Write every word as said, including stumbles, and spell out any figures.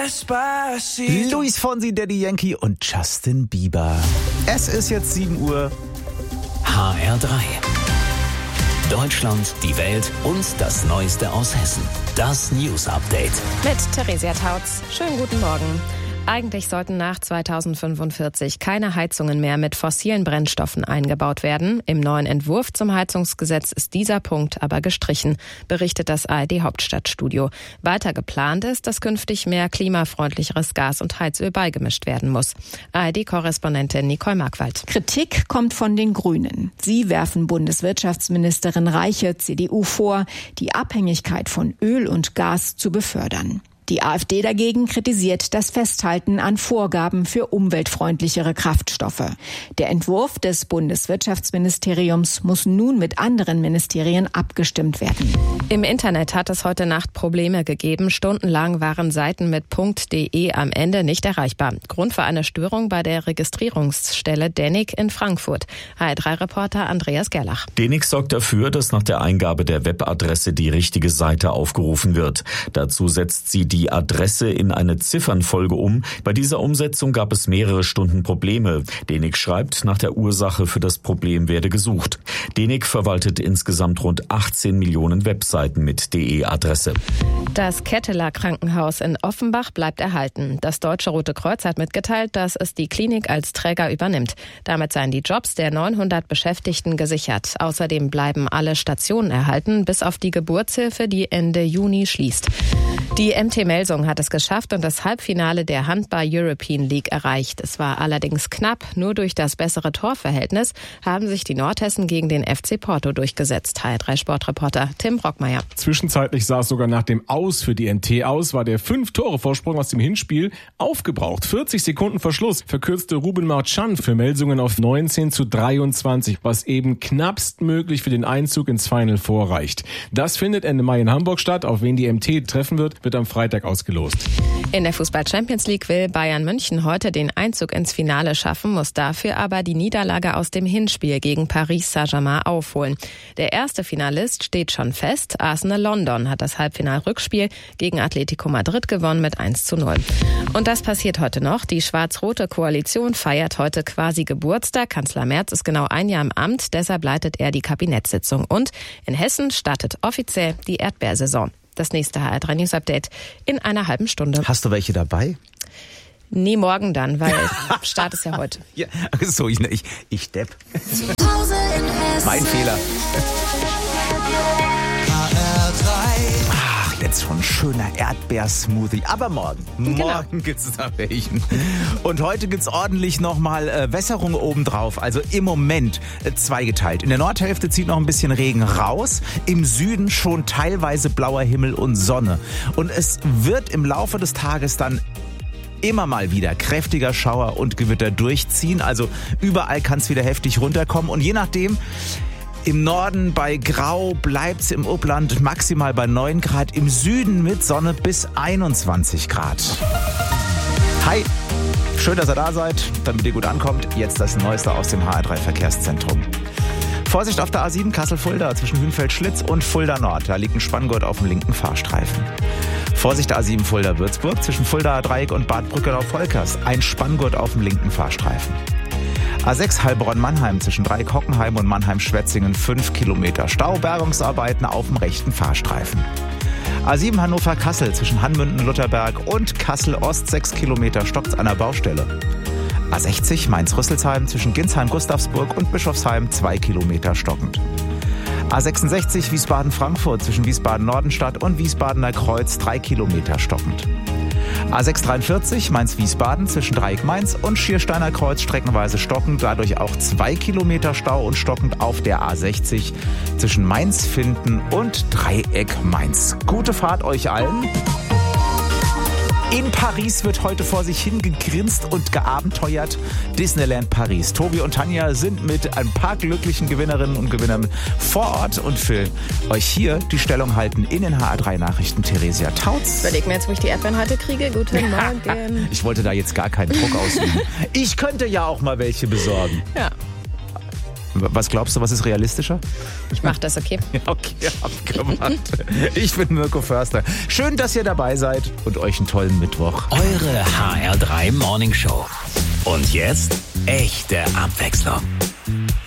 Despacito. Luis Fonsi, Daddy Yankee und Justin Bieber. Es ist jetzt sieben Uhr. H R drei. Deutschland, die Welt und das Neueste aus Hessen. Das News Update. Mit Theresia Tautz. Schönen guten Morgen. Eigentlich sollten nach zweitausendfünfundvierzig keine Heizungen mehr mit fossilen Brennstoffen eingebaut werden. Im neuen Entwurf zum Heizungsgesetz ist dieser Punkt aber gestrichen, berichtet das A R D-Hauptstadtstudio. Weiter geplant ist, dass künftig mehr klimafreundlicheres Gas und Heizöl beigemischt werden muss. A R D-Korrespondentin Nicole Markwald. Kritik kommt von den Grünen. Sie werfen Bundeswirtschaftsministerin Reiche, C D U, vor, die Abhängigkeit von Öl und Gas zu befördern. Die AfD dagegen kritisiert das Festhalten an Vorgaben für umweltfreundlichere Kraftstoffe. Der Entwurf des Bundeswirtschaftsministeriums muss nun mit anderen Ministerien abgestimmt werden. Im Internet hat es heute Nacht Probleme gegeben. Stundenlang waren Seiten mit .de am Ende nicht erreichbar. Grund war eine Störung bei der Registrierungsstelle D E N I C in Frankfurt. H R drei Reporter Andreas Gerlach. D E N I C sorgt dafür, dass nach der Eingabe der Webadresse die richtige Seite aufgerufen wird. Dazu setzt sie die die Adresse in eine Ziffernfolge um. Bei dieser Umsetzung gab es mehrere Stunden Probleme. D E N I C schreibt, nach der Ursache für das Problem werde gesucht. D E N I C verwaltet insgesamt rund achtzehn Millionen Webseiten mit D E-Adresse. Das Ketteler Krankenhaus in Offenbach bleibt erhalten. Das Deutsche Rote Kreuz hat mitgeteilt, dass es die Klinik als Träger übernimmt. Damit seien die Jobs der neunhundert Beschäftigten gesichert. Außerdem bleiben alle Stationen erhalten, bis auf die Geburtshilfe, die Ende Juni schließt. Die M T Melsung hat es geschafft und das Halbfinale der Handball-European League erreicht. Es war allerdings knapp. Nur durch das bessere Torverhältnis haben sich die Nordhessen gegen den F C Porto durchgesetzt. H R drei Sportreporter Tim Brockmeier. Zwischenzeitlich sah es sogar nach dem Aus für die N T aus, war der fünf-Tore-Vorsprung aus dem Hinspiel aufgebraucht. vierzig Sekunden Verschluss verkürzte Ruben Marchand für Melsungen auf neunzehn zu dreiundzwanzig, was eben knappstmöglich für den Einzug ins Final vorreicht. Das findet Ende Mai in Hamburg statt. Auf wen die M T treffen wird, wird am Freitag ausgelost. In der Fußball-Champions League will Bayern München heute den Einzug ins Finale schaffen, muss dafür aber die Niederlage aus dem Hinspiel gegen Paris Saint-Germain aufholen. Der erste Finalist steht schon fest. Arsenal London hat das Halbfinal-Rückspiel gegen Atletico Madrid gewonnen mit eins zu null. Und das passiert heute noch. Die schwarz-rote Koalition feiert heute quasi Geburtstag. Kanzler Merz ist genau ein Jahr im Amt, deshalb leitet er die Kabinettssitzung. Und in Hessen startet offiziell die Erdbeersaison. Das nächste H R drei News Update in einer halben Stunde. Hast du welche dabei? Nee, morgen dann, weil Start ist ja heute. Ja, so, ich, ich, ich depp. Mein Fehler. Ach, jetzt schon ein schöner Erdbeersmoothie. Aber morgen. Genau. Morgen gibt's da welchen. Und heute gibt's ordentlich nochmal äh, Wässerung obendrauf. Also im Moment äh, zweigeteilt. In der Nordhälfte zieht noch ein bisschen Regen raus. Im Süden schon teilweise blauer Himmel und Sonne. Und es wird im Laufe des Tages dann immer mal wieder kräftiger Schauer und Gewitter durchziehen. Also überall kann es wieder heftig runterkommen. Und je nachdem, im Norden bei Grau bleibt's im Upland maximal bei neun Grad. Im Süden mit Sonne bis einundzwanzig Grad. Hi, schön, dass ihr da seid, damit ihr gut ankommt. Jetzt das Neueste aus dem H R drei Verkehrszentrum. Vorsicht auf der A sieben Kassel-Fulda zwischen Hünfeld-Schlitz und Fulda Nord. Da liegt ein Spanngurt auf dem linken Fahrstreifen. Vorsicht A sieben Fulda-Würzburg zwischen Fulda-Dreieck und Bad Brückenau-Volkers. Ein Spanngurt auf dem linken Fahrstreifen. A sechs Heilbronn-Mannheim zwischen Dreieck-Hockenheim und Mannheim-Schwetzingen fünf Kilometer Stau. Bergungsarbeiten auf dem rechten Fahrstreifen. A sieben Hannover-Kassel zwischen Hanmünden-Lutherberg und Kassel-Ost sechs Kilometer stockt's an der Baustelle. A sechzig Mainz-Rüsselsheim zwischen Ginsheim-Gustavsburg und Bischofsheim zwei Kilometer stockend. A sechsundsechzig Wiesbaden-Frankfurt zwischen Wiesbaden-Nordenstadt und Wiesbadener Kreuz drei Kilometer stockend. A sechs dreiundvierzig Mainz-Wiesbaden zwischen Dreieck-Mainz und Schiersteiner Kreuz streckenweise stockend, dadurch auch zwei Kilometer Stau und stockend auf der A sechzig zwischen Mainz-Finden und Dreieck-Mainz. Gute Fahrt euch allen. In Paris wird heute vor sich hin gegrinst und geabenteuert. Disneyland Paris. Tobi und Tanja sind mit ein paar glücklichen Gewinnerinnen und Gewinnern vor Ort und für euch hier die Stellung halten in den H R drei Nachrichten Theresia Tautz. Überleg mir jetzt, wo ich die Erdbeeren heute kriege. Guten Morgen. Ich wollte da jetzt gar keinen Druck ausüben. Ich könnte ja auch mal welche besorgen. Ja. Was glaubst du, was ist realistischer? Ich mach das, okay? Okay. Ja, abgemacht. Ich bin Mirko Förster. Schön, dass ihr dabei seid und euch einen tollen Mittwoch. Eure H R drei Morning Show. Und jetzt echte Abwechslung.